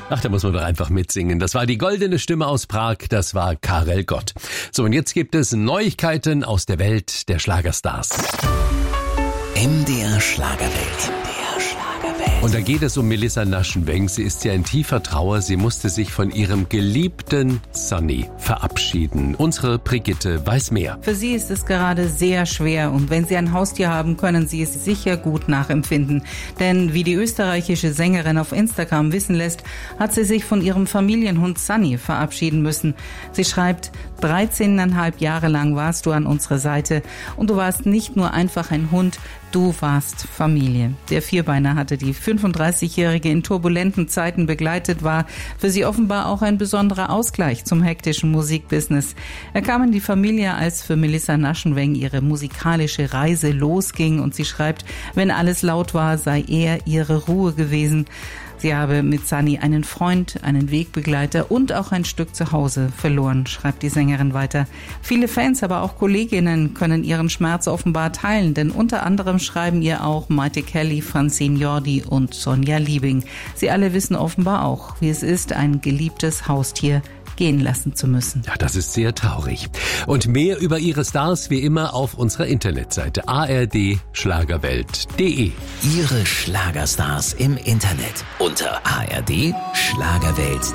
Ach, da muss man doch einfach mitsingen. Das war die goldene Stimme aus Prag, das war Karel Gott. So, und jetzt gibt es Neuigkeiten aus der Welt der Schlagerstars. MDR Schlagerwelt. Und da geht es um Melissa Naschenweng. Sie ist ja in tiefer Trauer. Sie musste sich von ihrem geliebten Sonny verabschieden. Unsere Brigitte weiß mehr. Für sie ist es gerade sehr schwer und wenn sie ein Haustier haben, können sie es sicher gut nachempfinden. Denn wie die österreichische Sängerin auf Instagram wissen lässt, hat sie sich von ihrem Familienhund Sunny verabschieden müssen. Sie schreibt, 13,5 Jahre lang warst du an unserer Seite und du warst nicht nur einfach ein Hund, du warst Familie. Der Vierbeiner hatte die 35-Jährige in turbulenten Zeiten begleitet, war für sie offenbar auch ein besonderer Ausgleich zum hektischen Musikbusiness. Er kam in die Familie, als für Melissa Naschenweng ihre musikalische Reise losging und sie schreibt, wenn alles laut war, sei er ihre Ruhe gewesen. Sie habe mit Sunny einen Freund, einen Wegbegleiter und auch ein Stück Zuhause verloren, schreibt die Sängerin weiter. Viele Fans, aber auch Kolleginnen können ihren Schmerz offenbar teilen, denn unter anderem schreiben ihr auch Maite Kelly, Francine Jordi und Sonja Liebing. Sie alle wissen offenbar auch, wie es ist, ein geliebtes Haustier gehen lassen zu müssen. Ja, das ist sehr traurig. Und mehr über ihre Stars wie immer auf unserer Internetseite ardschlagerwelt.de. Ihre Schlagerstars im Internet unter ardschlagerwelt.de.